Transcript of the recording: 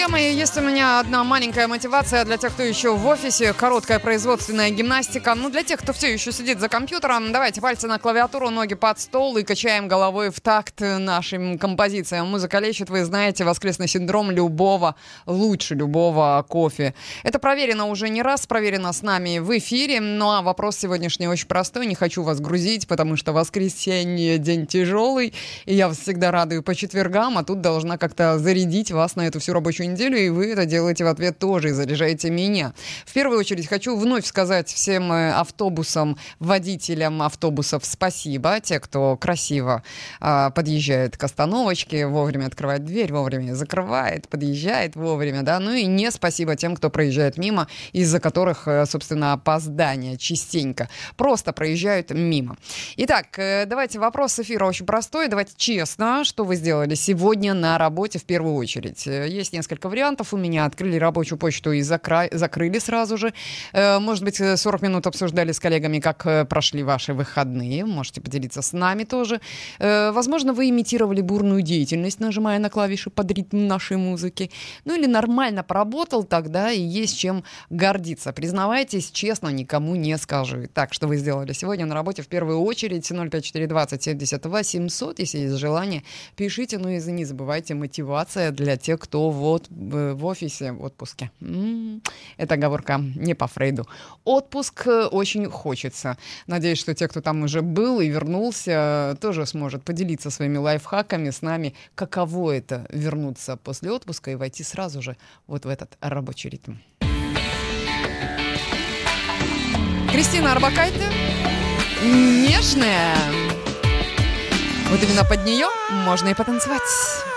Друзья мои, есть у меня одна маленькая мотивация для тех, кто еще в офисе. Короткая производственная гимнастика. Для тех, кто все еще сидит за компьютером, давайте пальцы на клавиатуру, ноги под стол и качаем головой в такт нашим композициям. Музыка лечит, вы знаете, воскресный синдром любого, лучше любого кофе. Это проверено уже не раз, проверено с нами в эфире. Ну а вопрос сегодняшний очень простой. Не хочу вас грузить, потому что воскресенье день тяжелый. И я вас всегда радую по четвергам, а тут должна как-то зарядить вас на эту всю рабочую неделю, и вы это делаете в ответ тоже, и заряжаете меня. В первую очередь хочу вновь сказать всем автобусам, водителям автобусов спасибо. Те, кто красиво подъезжает к остановочке, вовремя открывает дверь, вовремя закрывает, подъезжает вовремя, да. Ну и не спасибо тем, кто проезжает мимо, из-за которых, собственно, опоздания частенько. Просто проезжают мимо. Итак, давайте вопрос эфира очень простой. Давайте честно, что вы сделали сегодня на работе в первую очередь. Есть несколько вариантов у меня. Открыли рабочую почту и закрыли сразу же. Может быть, 40 минут обсуждали с коллегами, как прошли ваши выходные. Можете поделиться с нами тоже. Возможно, вы имитировали бурную деятельность, нажимая на клавиши под ритм нашей музыки. Ну или нормально поработал тогда, и есть чем гордиться. Признавайтесь, честно, никому не скажу. Так, что вы сделали сегодня на работе в первую очередь. 05420 72 700, если есть желание, пишите. Ну и не забывайте, мотивация для тех, кто вот в офисе в отпуске. Это оговорка не по Фрейду. Отпуск очень хочется. Надеюсь, что те, кто там уже был и вернулся, тоже сможет поделиться своими лайфхаками с нами, каково это вернуться после отпуска и войти сразу же вот в этот рабочий ритм. Кристина Орбакайте. Нежная. Вот именно под нее можно и потанцевать.